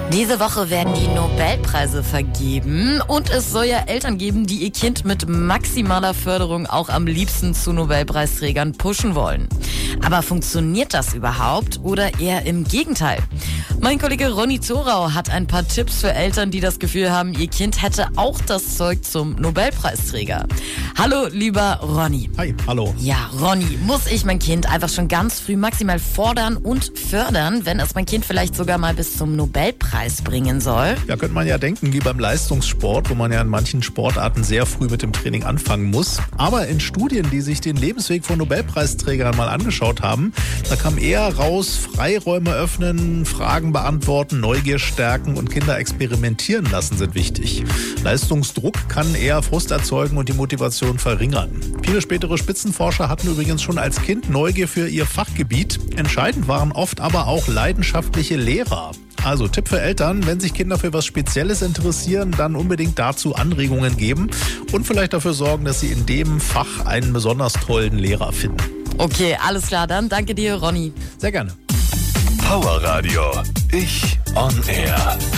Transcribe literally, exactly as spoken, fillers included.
Diese Woche werden die Nobelpreise vergeben und es soll ja Eltern geben, die ihr Kind mit maximaler Förderung auch am liebsten zu Nobelpreisträgern pushen wollen. Aber funktioniert das überhaupt oder eher im Gegenteil? Mein Kollege Ronny Thorau hat ein paar Tipps für Eltern, die das Gefühl haben, ihr Kind hätte auch das Zeug zum Nobelpreisträger. Hallo, lieber Ronny. Hi, hallo. Ja, Ronny, muss ich mein Kind einfach schon ganz früh maximal fordern und fördern, wenn es mein Kind vielleicht sogar mal bis zum Nobelpreis bringen soll? Ja, könnte man ja denken, wie beim Leistungssport, wo man ja in manchen Sportarten sehr früh mit dem Training anfangen muss. Aber in Studien, die sich den Lebensweg von Nobelpreisträgern mal angeschaut haben, da kam eher raus, Freiräume öffnen, Fragen beantworten, Neugier stärken und Kinder experimentieren lassen sind wichtig. Leistungsdruck kann eher Frust erzeugen und die Motivation verringern. Viele spätere Spitzenforscher hatten übrigens schon als Kind Neugier für ihr Fachgebiet. Entscheidend waren oft aber auch leidenschaftliche Lehrer. Also Tipp für Eltern, wenn sich Kinder für was Spezielles interessieren, dann unbedingt dazu Anregungen geben und vielleicht dafür sorgen, dass sie in dem Fach einen besonders tollen Lehrer finden. Okay, alles klar, dann danke dir, Ronny. Sehr gerne. Power Radio. Ich on Air.